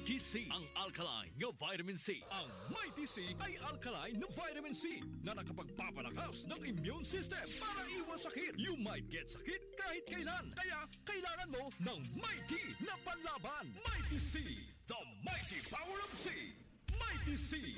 Mighty C, ang alkaline nga vitamin C. Ang Mighty C ay alkaline na vitamin C na nakapagpapalakas ng immune system para iwas sakit. You might get sakit kahit kailan. Kaya kailangan mo ng Mighty na panlaban. Mighty C, the mighty power of C. Mighty C.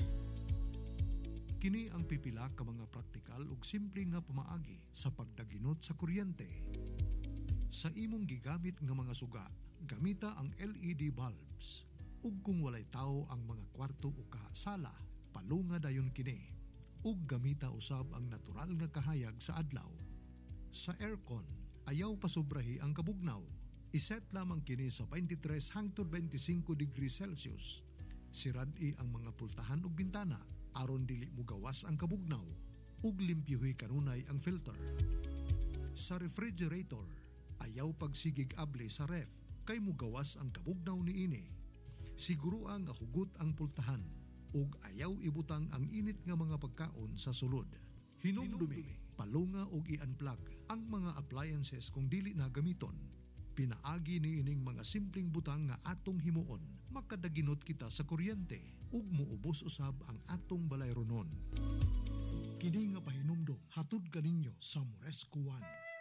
Kini ang pipila ka mga praktikal ug simple nga pamaagi sa pagdaginot sa kuryente. Sa imong gigamit nga mga suga, gamita ang LED bulbs. Ug kung walay tao ang mga kwarto o sala, palunga dayon kini. Ug gamita usab ang natural nga kahayag sa adlaw. Sa aircon, ayaw pasubrahi ang kabugnaw. Iset lamang kini sa 23 hangtod 25 degrees Celsius. Sirad-i ang mga pultahan ug bintana aron dili mo gawas ang kabugnaw ug limpyuhi kanunay ang filter. Sa refrigerator, ayaw pagsigig able sa ref kay mo gawas ang kabugnaw niini. Siguro nga hugot ang pultahan ug ayaw ibutang ang init nga mga pagkaon sa sulod. Hinumdumi, palunga ug i-unplug ang mga appliances kung dili na gamiton. Pinaagi niining mga simpleng butang nga atong himuon, makadaginot kita sa kuryente ug muubos usab ang atong balayronon. Kini nga pahinumdom hatod kaninyo sa Moresco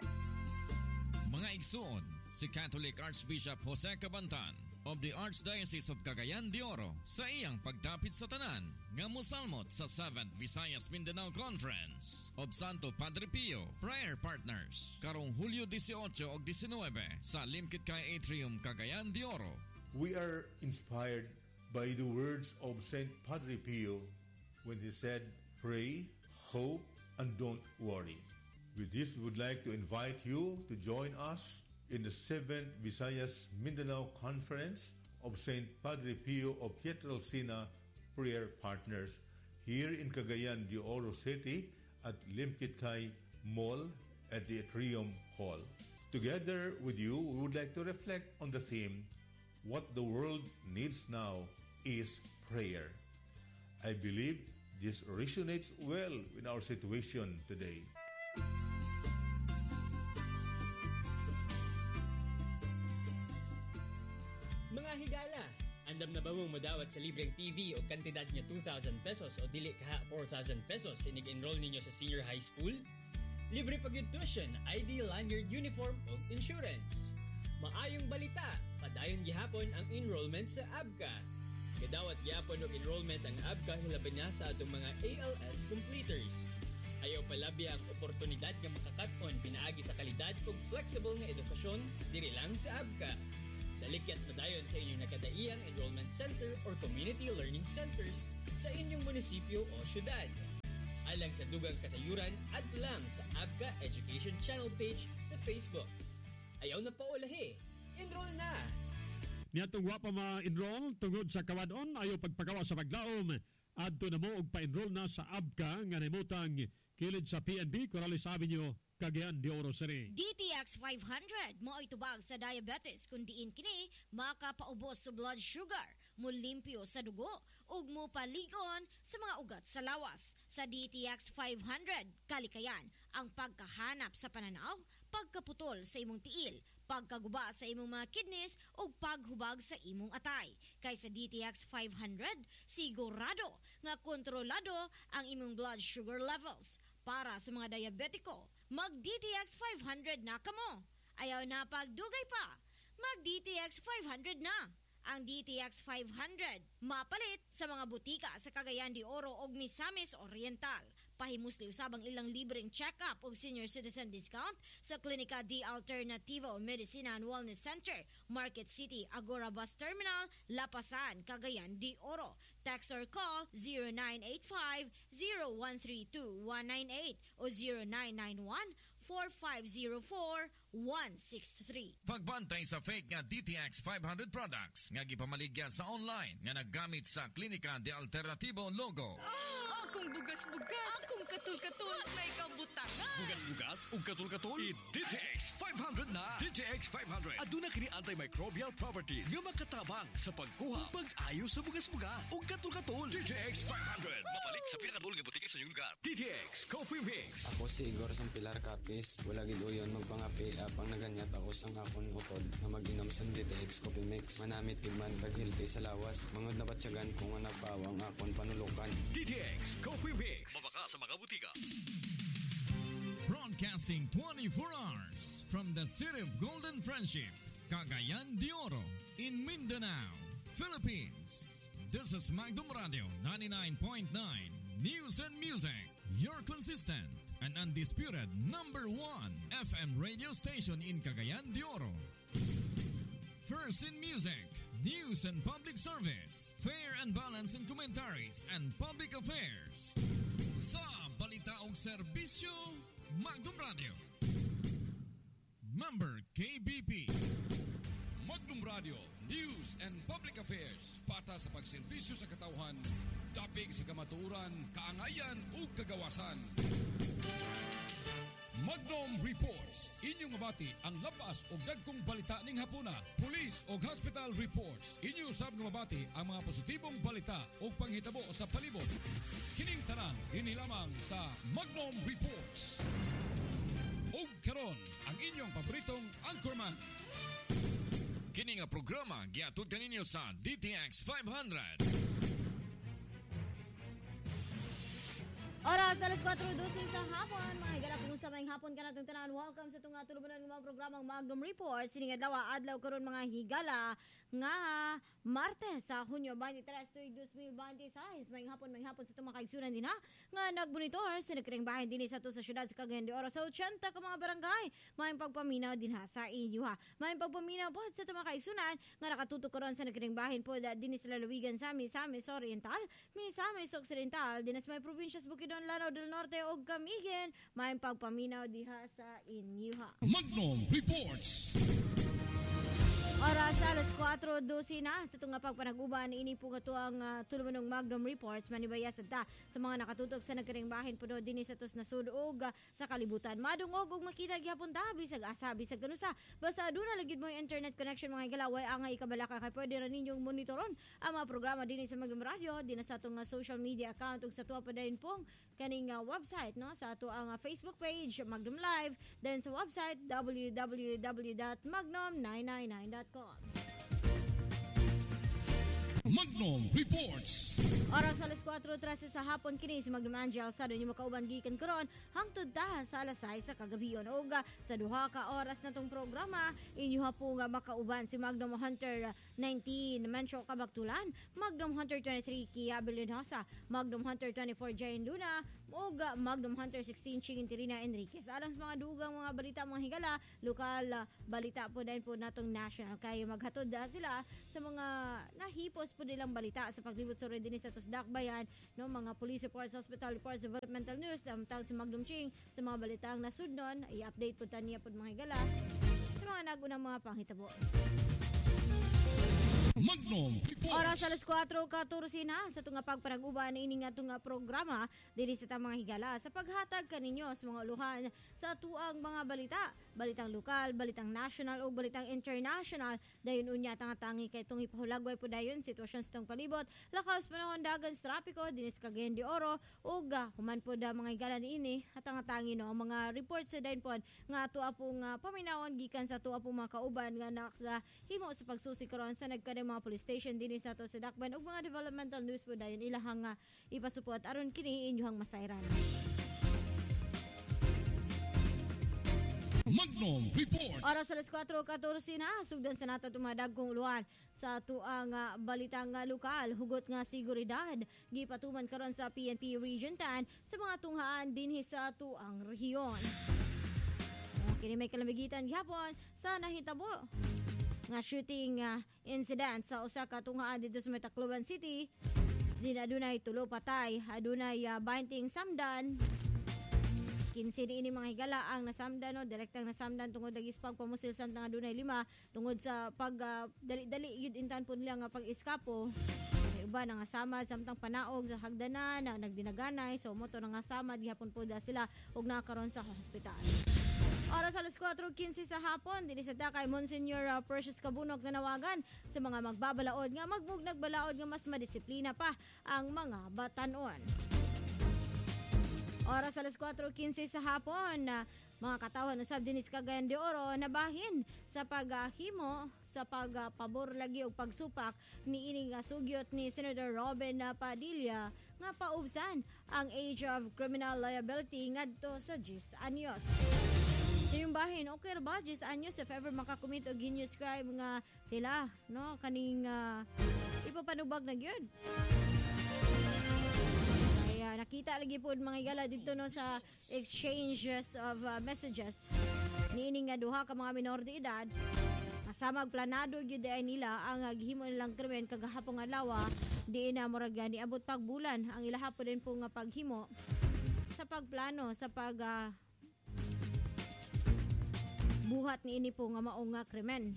1. Mga igsoon, si Catholic Archbishop Jose Cabantan of the Archdiocese of Cagayan de Oro sa iyang pagdapit sa tanan nga mosalmot sa 7th Visayas Mindanao Conference of Santo Padre Pio Prayer Partners karong Hulyo 18 ug 19 sa Limkitkay Atrium, Cagayan de Oro. We are inspired by the words of Saint Padre Pio when he said, "Pray, hope, and don't worry." With this, we would like to invite you to join us in the 7th Visayas Mindanao Conference of St. Padre Pio of Pietrelcina Prayer Partners here in Cagayan de Oro City at Limkitkay Mall at the Atrium Hall. Together with you, we would like to reflect on the theme, "What the world needs now is prayer." I believe this resonates well in our situation today. Mga higala, andam na ba mong madawat sa libreng TV o kantidad niya 2,000 pesos o dili kaha 4,000 pesos inig-enroll ninyo sa senior high school? Libre pag yung tuition, ID, lanyard, uniform o insurance. Maayong balita, padayon gihapon ang enrollment sa ABCA. Kadawat gihapon og enrollment ang ABCA hilaban na sa atong mga ALS completers. Ayaw palabya ang oportunidad nga makakat-on pinaagi sa kalidad ug flexible nga edukasyon diri lang sa ABCA. Dalikyat padayon sa inyong nakadaiyang enrollment center or community learning centers sa inyong munisipyo o syudad. Alang sa dugang kasayuran, add lang sa ABCA Education Channel page sa Facebook. Ayaw na paulahi, enroll na! Niyatong wapa ma-enroll tungod sa kawadon, ayaw pagpagawa sa paglaom. Adto na mo og pa-enroll na sa ABCA nga naimutang kilid sa PNB, Corrales Avenue, Cagayan de Oro City. DTX 500 mo ay tubag sa diabetes kung diin kini makapaubos sa blood sugar, mulimpyo sa dugo ug mo paligon sa mga ugat sa lawas. Sa DTX 500 kalikayan ang pagkahanap sa pananaw, pagkaputol sa imong tiil, pagkaguba sa imong mga kidneys ug paghubag sa imong atay. Kay sa DTX 500 sigurado nga kontrolado ang imong blood sugar levels. Para sa mga diabetiko, mag-DTX 500 na kamo. Ayaw na pagdugay pa, mag-DTX 500 na. Ang DTX 500 mapalit sa mga butika sa Cagayan de Oro ug Misamis Oriental. Pahimusli usab ang ilang libreng check-up ug senior citizen discount sa Klinika D Alternativo Medicina and Wellness Center, Market City, Agora Bus Terminal, Lapasan, Cagayan de Oro. Text or call 0985-0132-198 o 0991-4504-163. Pagbantay sa fake nga DTX 500 products nga gipamaligya sa online nga naggamit sa Klinika de Alternativo logo. Akong bugas-bugas, akong katul-katul, may kabutangan. Bugas-bugas ug katul-katul, DTX 500 na. DTX 500 aduna kini antimicrobial properties nga makatabang sa pagkuha ug pag-ayo sa bugas-bugas ug katul-katul. DTX 500 mapalit sa pinakadul nga butika sa inyong lugar. DTX Coffee Mix. Ako si Igor Sampilar Capis, wala gid uyon magpangapi apang naganyat ako sang akon utol na mag-inom sa DTX Coffee Mix. Manamit man kag hilti sa lawas. Mangod na batsyagan kung nga nagpawang akon panulukan. DTX Coffee Mix. Mabaka sa mga butika. Broadcasting 24 hours from the city of Golden Friendship, Cagayan de Oro, in Mindanao, Philippines. This is Magdum Radio 99.9 News and Music, your consistent and undisputed number 1 FM radio station in Cagayan de Oro. First in music, news and public service, fair and balanced in commentaries and public affairs. Sa balita og serbisyo, Magdum Radio. Member KBP. Magdum Radio, News and Public Affairs. Pata sa pagserbisyo sa katawhan, dapig sa kamatuoran, kaangayan ug kagawasan. Magnum Reports. Inyong mabati ang labas o dagkong balita ning hapuna. Police o hospital reports. Inyo sab nga mabati ang mga positibong balita o panghitabo sa palibot. Kining tanan ini lamang sa Magnum Reports. O karon ang inyong paboritong anchorman. Kini nga programa giatud kaninyo sa DTX 500. Oras, alas 4:12 sa hapon. Mga higala, kumusta may hapon ka natong tanan. Welcome sa itong tulubunan ng mga programang Magnum Reports. Sining adlaw karon mga higala nga Martes sa Hunyo 23, 2026. May hapon sa itong mga kaigsunan din ha. Nga nagbonitor sa nagkiring bahay din sa ito sa syudad sa Cagayan de Oro. Sa 80 ka mga barangay. May pagpaminaw din ha sa inyo ha. May pagpaminaw po sa itong mga kaigsunan nga nakatutok karon sa nagkiring bahay po din sa lalawigan sa Misamis Oriental, Misamis Occidental, din sa may probinsya sa Bukidnon, Lanao del Norte o Camiguin. May pagpaminaw diha sa inyo ha. Magnum Reports. Oras alas 4:12 na sa tunga pagpanaguban ini po kato ang tulumanong Magnum Reports manibaya sa mga nakatutok sa nagkaring bahin puno din sa tos na sudog sa kalibutan. Madungog ug makita gyapon ta bisag asa bisag kanusa basta aduna lagid mo internet connection mga higalaway ang ikabalaka kay pwede ra ninyong monitoron ang mga programa din sa Magnum Radio din sa atong social media account ug sa tuwa pa dayon pong kaning website no sa ato ang Facebook page Magnum Live then sa website www.magnum999.com. Magnum Reports. Oras alas 4:13 sa hapon kini si Magnum Angel sa inyo makauban gikan karon hangtod ta sa alas 6 sa kagabion og sa duha ka oras natong programa inyo po nga makauban si Magnum Hunter 19 Metro Kabaktulan, Magnum Hunter 23 Kia Bilinosa, Magnum Hunter 24 Jane Luna og Magnum Hunter 16 Chigintirina Enriquez. Alang sa mga dugang mga balita mga higala, lokal balita po din po natong national kay maghatod sila sa mga nahipos po nilang balita sa paglibot sa din sa Dakbayan, no, mga police reports, hospital reports, developmental news, samtang si Magnum Ching sa mga balitang nasudnon, i-update po taniya po mga higala sa mga nagunang mga panghitabo. Magnum Reports. Oras alas 4:14 na sa tunga pagpanaguban ini nga tunga programa diri sa mga higala sa paghatag kaninyo sa mga uluhan sa tuang mga balitang lokal, balitang national o balitang international. Dayon unya tangi kay tong ipahulagway po dayon sitwasyon sa tong palibot, lakas panahon dagan sa trapiko dinis Cagayan de Oro ug human po da mga higala niini at tangi no ang mga reports sa dayon pod nga ato pong paminawon gikan sa ato pong mga kauban nga nakahimo sa pagsusi karon sa nagkadang mga police station din sa ato sa Dakban ug mga developmental news po dayon ilahang ipasupot aron kini inyong masayran. Magnum Reports. Oras alas 4:14 na sugdan sa nato tumadag kong uluhan sa tuang balitang lokal hugot nga seguridad gipatuman karon sa PNP Region 10 sa mga tunghaan dinhi sa tuang rehiyon. Kini may kalamigitan gihapon sa nahitabo nga shooting incident sa usa ka tunghaan dito sa Tacloban City. Din adunay 3 patay, adunay 20 samdan. 15 ini mga higala ang nasamdan no, direktang nasamdan tungod dagis pagpamusil samtang adunay 5 tungod sa pag dali-dali yun intan po nila nga pag-iskapo. May uba nga samad samtang panaog sa hagdanan na nagdinaganay so moto nga samad gihapon po da sila ug nakaron sa hospital. Oras alas 4:15 sa hapon dili sa kay Monsignor Precious Kabunok na nawagan sa mga magbabalaod nga nagnagbalaod nga mas madisiplina pa ang mga batanon. Oras alas 4:15 sa hapon, mga katawan usab dinis Cagayan de Oro nabahin sa paghimo sa pagpabor lagi og pagsupak ni ining sugyot ni Senator Robin Padilla nga paubsan ang age of criminal liability ngadto sa 10 anyos. Sa yung bahin, okay ba 10 anyos if ever makakumit og ginscribe nga sila, no, kaning ipapanubag na gyud. Nakita lagi po mga igala dito no sa exchanges of messages niining nga duha ka mga minor de edad asamag planado gyud ay nila ang gihimo nilang krimen kagahapon nga adlaw di na murag niabot pagbulan ang ilahapon din po nga paghimo sa pagplano sa pag buhat niini po nga maong nga krimen.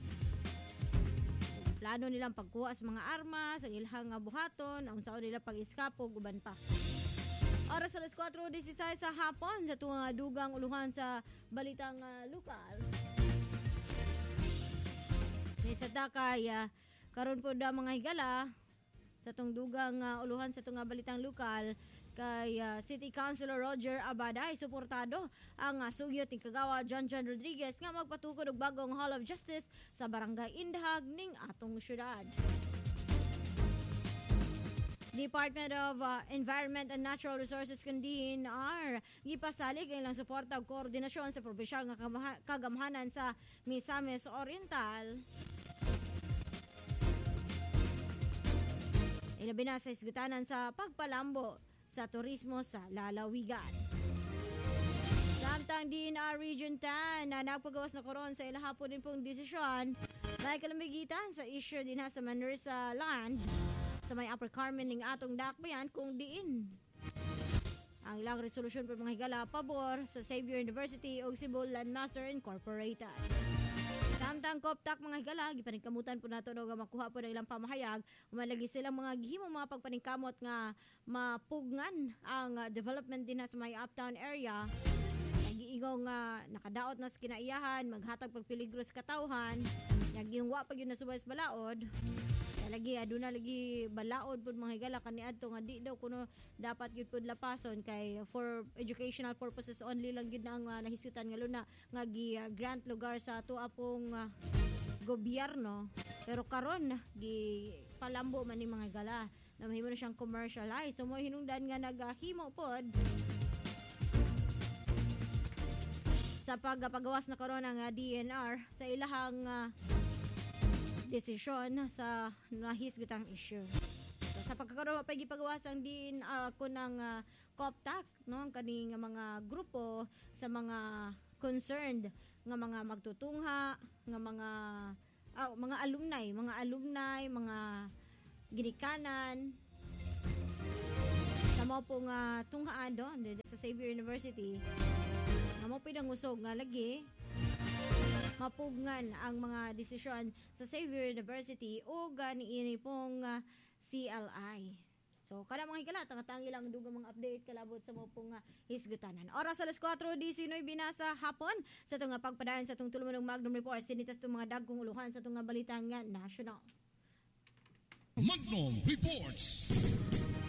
Plano nilang pagkuha sa mga armas, ang ilhang nga buhaton, ang sao nila pag-iskapog uban pa. Oras alas 4:16 sa hapon sa tuwang dugang uluhan sa balitang lokal. Sa takay, karon po da mga higala sa tong dugang uluhan sa tunga balitang lokal kay City Councilor Roger Abada ay suportado ang sugyot ni Kagawa John Rodriguez nga magpatukod og bagong Hall of Justice sa Barangay Indahag ning atong syudad. Department of Environment and Natural Resources kundi DENR gipasalig ang ilang suporta ug koordinasyon sa probisyal nga kagamhanan sa Misamis Oriental. Ilabi na sa isgutanan sa pagpalambo sa turismo sa lalawigan. Samtang DENR Region 10 na nagpagawas na karon sa ilahapon din pong desisyon na kalamigitan sa issue din sa Manresa land sa may Upper Carmen ning atong dakbayan kung diin ang ilang resolusyon per mga higala pabor sa Xavier University o Cebu Landmaster Incorporated. Samtang koptak mga higala gipaningkamutan po nato nga makuha po ng ilang pamahayag umalagi silang mga gihimo mga pagpaningkamot nga mapugngan ang development din sa may uptown area. Giingong nakadaot na sa kinaiyahan maghatag pagpeligro sa katawhan naging wa pag yun nasubay sa balaod. Lagi aduna lagi balaod pud mga higala kaniadto nga di daw kuno dapat gyud pud lapason kay for educational purposes only lang gyud na ang nahisgutan nga luna nga gi grant lugar sa atoa pong gobyerno pero karon gi palambo man ni mga higala na mahimo na siyang commercialize so mo hinungdan nga naghimo pod sa paggawas na karon ang DENR sa ilahang desisyon sa nahisgutang issue. So, sa pagkakaroon pagipagawas ang din ko ng COPTAC no ang kaning mga grupo sa mga concerned nga mga magtutungha nga mga alumni, mga ginikanan sa mo pong tunghaan doon sa Xavier University nga mo pinangusog nga lagi mapugngan ang mga desisyon sa Xavier University o ganiini pong CLI. So, kada mga higala, tangi lang dugang mga update kalabot sa mga pong hisgutanan. Oras alas 4:19 binasa hapon sa itong pagpadayon sa itong tulumanong Magnum Report. Sinitas itong mga dagkong uluhan sa itong balitang national. Magnum Reports.